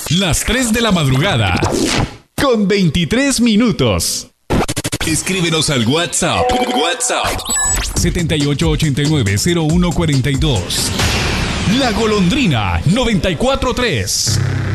Las 3 de la madrugada, con 23 minutos. Escríbenos al WhatsApp. 7889-0142. La Golondrina 943.